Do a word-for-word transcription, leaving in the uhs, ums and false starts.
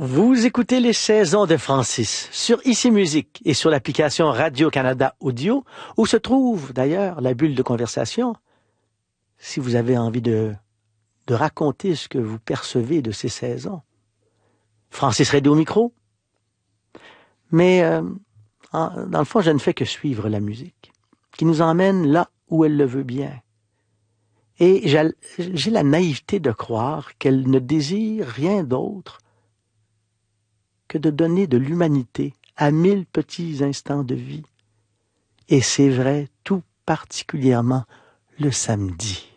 Vous écoutez les saisons de Francis sur Ici Musique et sur l'application Radio-Canada Audio, où se trouve d'ailleurs la bulle de conversation. Si vous avez envie de, de raconter ce que vous percevez de ces saisons. Francis Redé au micro. Mais euh, en, dans le fond, je ne fais que suivre la musique, qui nous emmène là où elle le veut bien. Et j'ai, j'ai la naïveté de croire qu'elle ne désire rien d'autre que de donner de l'humanité à mille petits instants de vie. Et c'est vrai tout particulièrement le samedi.